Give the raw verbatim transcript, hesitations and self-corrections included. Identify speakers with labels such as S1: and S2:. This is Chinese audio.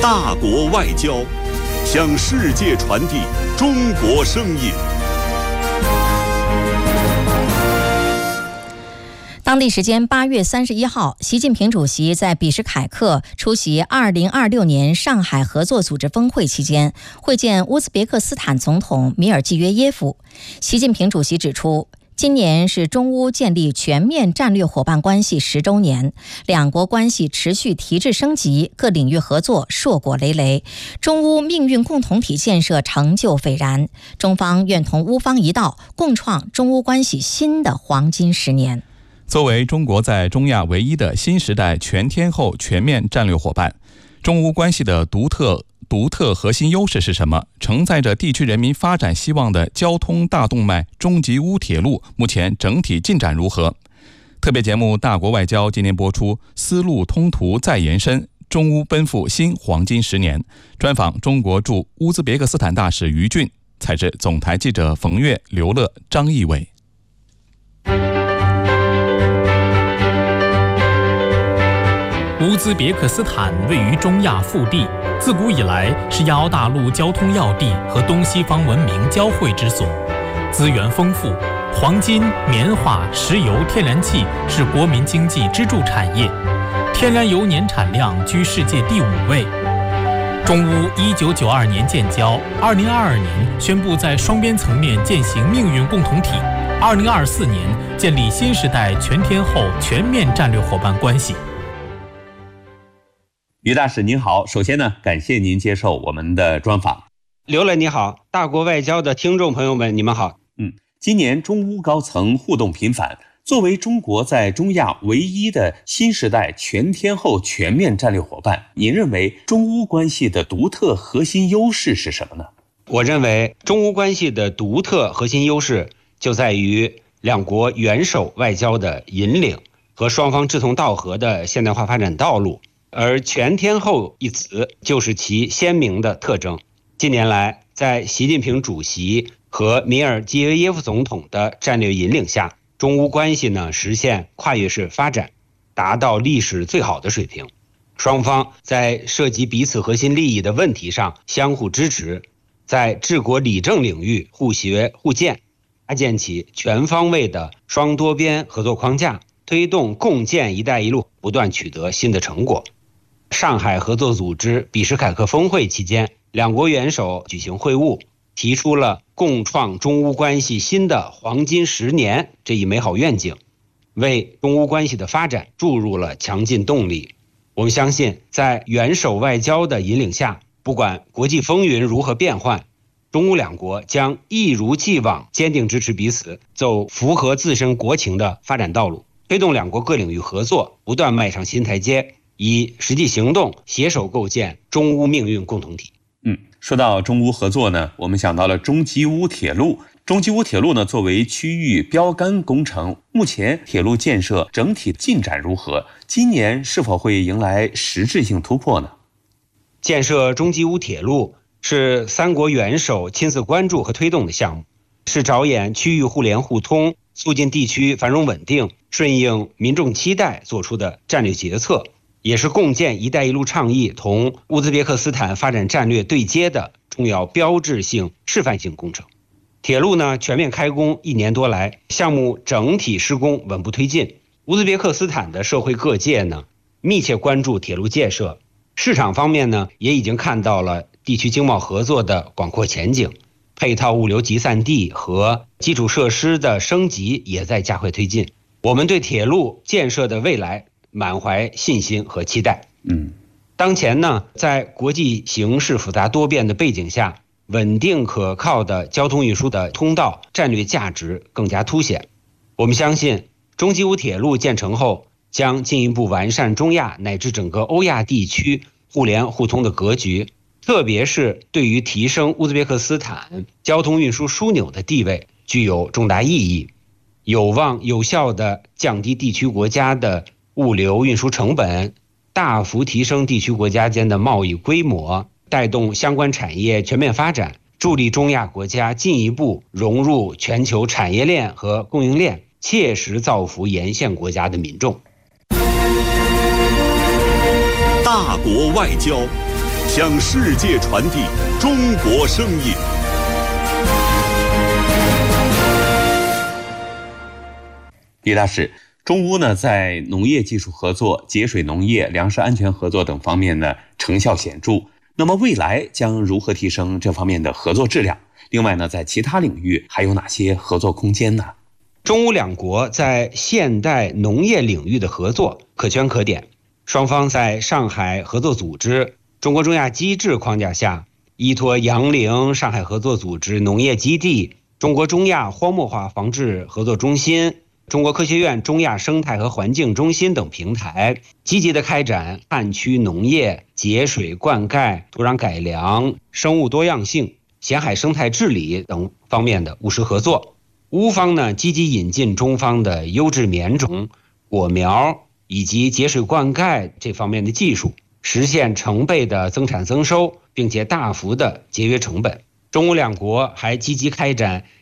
S1: 大国外交，向世界传递中国声音。
S2: 当地时间八月三十一号，习近平主席在比什凯克出席二零二六年上海合作组织峰会期间，会见乌兹别克斯坦总统米尔济约耶夫。习近平主席指出，今年是中乌建立全面战略伙伴关系十周年，两国关系持续提质升级，各领域合作硕果累累，中乌命运共同体建设成就斐然。中方愿同乌方一道，共创中乌关系新的黄金十年。
S3: 作为中国在中亚唯一的新时代全天候全面战略伙伴，中乌关系的独特独特核心优势是什么？承载着地区人民发展希望的交通大动脉中吉乌铁路目前整体进展如何？特别节目《大国外交》今年播出，丝路通途再延伸，中乌奔赴新黄金十年。专访中国驻乌兹别克斯坦大使于俊，采自总台记者冯月、刘乐、张义伟。
S4: 乌兹别克斯坦位于中亚腹地，自古以来是亚欧大陆交通要地和东西方文明交汇之所，资源丰富，黄金、棉花、石油、天然气是国民经济支柱产业，天然油年产量居世界第五位。中乌一九九二年建交，二零二二年宣布在双边层面践行命运共同体，二零二四年建立新时代全天候全面战略伙伴关系。
S5: 于大使您好，首先呢，感谢您接受我们的专访。
S6: 刘乐你好，大国外交的听众朋友们，你们好。
S5: 嗯，今年中乌高层互动频繁，作为中国在中亚唯一的新时代全天候全面战略伙伴，您认为中乌关系的独特核心优势是什么呢？
S6: 我认为中乌关系的独特核心优势就在于两国元首外交的引领和双方志同道合的现代化发展道路。而全天候一词就是其鲜明的特征。近年来，在习近平主席和米尔济约耶夫总统的战略引领下，中乌关系呢实现跨越式发展，达到历史最好的水平。双方在涉及彼此核心利益的问题上相互支持，在治国理政领域互学互鉴，搭建起全方位的双多边合作框架，推动共建“一带一路”不断取得新的成果。上海合作组织比什凯克峰会期间，两国元首举行会晤，提出了共创中乌关系新的黄金十年这一美好愿景，为中乌关系的发展注入了强劲动力。我们相信，在元首外交的引领下，不管国际风云如何变幻，中乌两国将一如既往坚定支持彼此，走符合自身国情的发展道路，推动两国各领域合作不断迈上新台阶，以实际行动携手构建中乌命运共同体。
S5: 嗯，说到中乌合作呢，我们想到了中吉乌铁路。中吉乌铁路呢，作为区域标杆工程，目前铁路建设整体进展如何？今年是否会迎来实质性突破呢？
S6: 建设中吉乌铁路是三国元首亲自关注和推动的项目，是着眼区域互联互通，促进地区繁荣稳定，顺应民众期待做出的战略决策，也是共建“一带一路”倡议同乌兹别克斯坦发展战略对接的重要标志性示范性工程。铁路呢全面开工一年多来，项目整体施工稳步推进。乌兹别克斯坦的社会各界呢密切关注铁路建设，市场方面呢也已经看到了地区经贸合作的广阔前景，配套物流集散地和基础设施的升级也在加快推进。我们对铁路建设的未来满怀信心和期待。
S5: 嗯，
S6: 当前呢，在国际形势复杂多变的背景下，稳定可靠的交通运输的通道战略价值更加凸显。我们相信，中吉乌铁路建成后，将进一步完善中亚乃至整个欧亚地区互联互通的格局，特别是对于提升乌兹别克斯坦交通运输枢纽的地位具有重大意义，有望有效地降低地区国家的物流运输成本，大幅提升地区国家间的贸易规模，带动相关产业全面发展，助力中亚国家进一步融入全球产业链和供应链，切实造福沿线国家的民众。
S1: 大国外交， 向世界传递中国声音。
S5: 李大使，中乌呢在农业技术合作、节水农业、粮食安全合作等方面呢成效显著。那么未来将如何提升这方面的合作质量？另外呢，在其他领域还有哪些合作空间呢？
S6: 中乌两国在现代农业领域的合作可圈可点，双方在上海合作组织、中国中亚机制框架下，依托杨凌上海合作组织农业基地、中国中亚荒漠化防治合作中心、中国科学院中亚生态和环境中心等平台，积极地开展旱区农业、节水灌溉、土壤改良、生物多样性、咸海生态治理等方面的务实合作。乌方呢，积极引进中方的优质棉种、果苗以及节水灌溉这方面的技术，实现成倍的增产增收，并且大幅的节约成本。中乌两国还积极开展